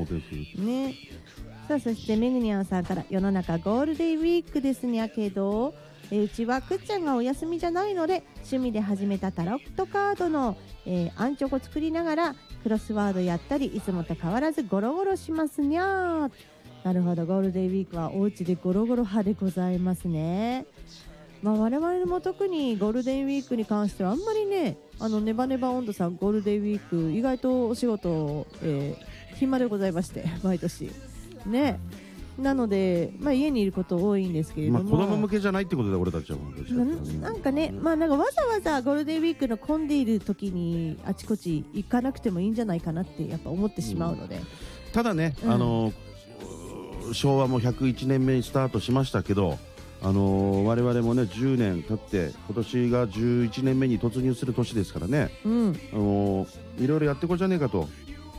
当ですね。さあそしてメグニャンさんから、世の中ゴールデンウィークですにゃけど、うちはくっちゃんがお休みじゃないので趣味で始めたタロットカードの、アンチョコ作りながらクロスワードやったり、いつもと変わらずゴロゴロしますにゃー。なるほど、ゴールデンウィークはお家でゴロゴロ派でございますね。まあ、我々も特にゴールデンウィークに関してはあんまりね、ネバネバ温度さんゴールデンウィーク意外とお仕事、暇でございまして毎年ね。なので、まあ、家にいること多いんですけれども、 子供向けじゃないってことで俺たちはなんかね、まあ、なんかわざわざゴールデンウィークの混んでいる時にあちこち行かなくてもいいんじゃないかなってやっぱ思ってしまうので、 ただね、昭和も101年目にスタートしましたけど、我々もね10年経って今年が11年目に突入する年ですからね、いろいろやってこうじゃねえかと、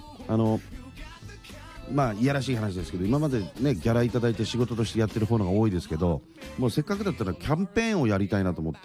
まあいやらしい話ですけど、今までねギャラいただいて仕事としてやってる方のが多いですけど、もうせっかくだったらキャンペーンをやりたいなと思って、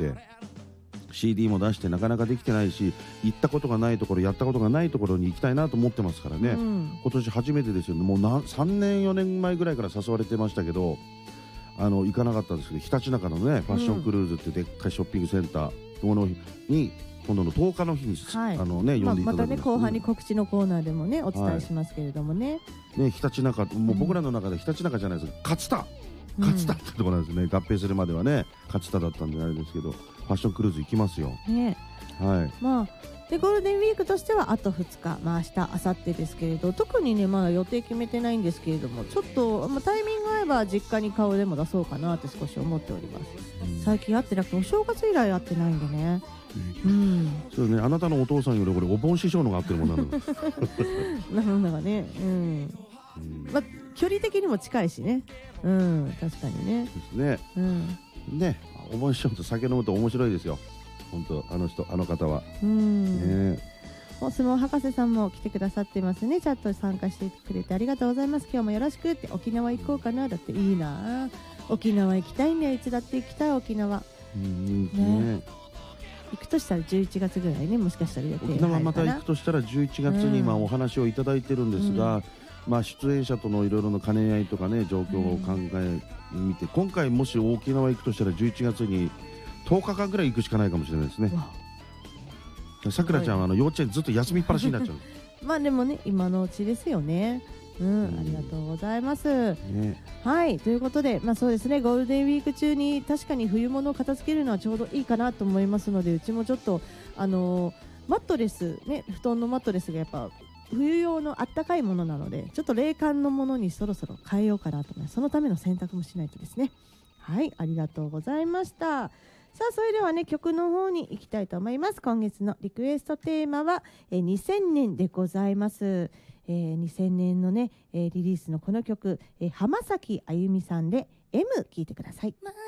CD も出してなかなかできてないし、行ったことがないところやったことがないところに行きたいなと思ってますからね、今年初めてですよね。もう3年4年前ぐらいから誘われてましたけど、行かなかったんですけど、ひたちなかのねファッションクルーズってでっかいショッピングセンターのに今度の10日の日に、 はい、 呼んでいただくんです。 またね後半に告知のコーナーでもねお伝えしますけれどもね、 ね、ひたちなか、もう僕らの中でひたちなかじゃないです、勝田ってところなんですね。合併するまではね勝田だったんであれですけど、ファッションクルーズ行きますよ、ね。はい、まあでゴールデンウィークとしてはあと2日、まあ、明日明後日ですけれど、特にねまだ予定決めてないんですけれども、ちょっと、タイミング合えば実家に顔でも出そうかなって少し思っております、最近会ってなくて、お正月以来会ってないんでね、 そうね、あなたのお父さんよりこれお盆師匠のが合ってるもんなのなんだかね、まあ、距離的にも近いしね、確かにねですね、ね、お盆師匠と酒飲むと面白いですよ本当、あの人あの方はね。 お相撲博士さんも来てくださってますね。チャットに参加してくれてありがとうございます。今日もよろしくって。沖縄行こうかな、だっていいな、沖縄行きたいね。いつだって行きたい沖縄ね。行くとしたら11月ぐらいね、もしかしたら予定入るかな。 沖縄また行くとしたら11月に今お話をいただいてるんですが、まあ出演者とのいろいろな兼ね合いとかね状況を考えみて、今回もし沖縄行くとしたら11月に10日間ぐらい行くしかないかもしれないですね。さくらちゃんは幼稚園ずっと休みっぱなしになっちゃうまあでもね今のうちですよね。ありがとうございます、はい、ということで、そうですね、ゴールデンウィーク中に確かに冬物を片付けるのはちょうどいいかなと思いますので、うちもちょっとマットレスね、布団のマットレスがやっぱ冬用のあったかいものなので、ちょっと冷感のものにそろそろ変えようかなと思います。そのための選択もしないとですね。はい、ありがとうございました。さあそれではね曲の方に行きたいと思います。今月のリクエストテーマは2000年でございます。2000年のねリリースのこの曲、浜崎あゆみさんで M 聴いてください。